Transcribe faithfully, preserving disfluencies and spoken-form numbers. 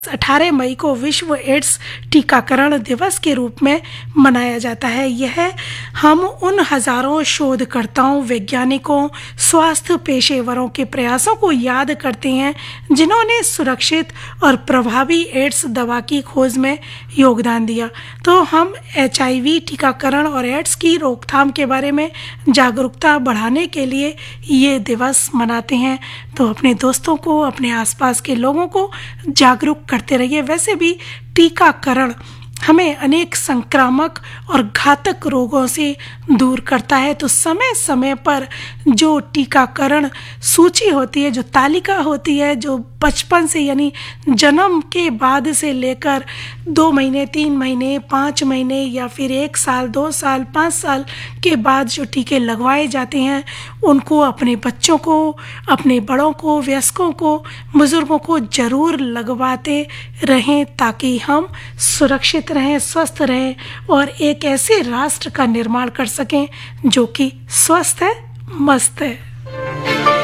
अठारह मई को विश्व एड्स टीकाकरण दिवस के रूप में मनाया जाता है। यह हम उन हजारों शोधकर्ताओं, वैज्ञानिकों, स्वास्थ्य पेशेवरों के प्रयासों को याद करते हैं जिन्होंने सुरक्षित और प्रभावी एड्स दवा की खोज में योगदान दिया। तो हम एच आई वी टीकाकरण और एड्स की रोकथाम के बारे में जागरूकता बढ़ाने के लिए ये दिवस मनाते हैं। तो अपने दोस्तों को, अपने आसपास के लोगों को जागरूक करते रहिए। वैसे भी टीकाकरण हमें अनेक संक्रामक और घातक रोगों से दूर करता है। तो समय समय पर जो टीकाकरण सूची होती है, जो तालिका होती है, जो बचपन से यानी जन्म के बाद से लेकर दो महीने, तीन महीने, पाँच महीने या फिर एक साल, दो साल, पाँच साल के बाद जो टीके लगवाए जाते हैं, उनको अपने बच्चों को, अपने बड़ों को, वयस्कों को, बुजुर्गों को जरूर लगवाते रहें ताकि हम सुरक्षित रहें, स्वस्थ रहें और एक ऐसे राष्ट्र का निर्माण कर सकें जो कि स्वस्थ है, मस्त है।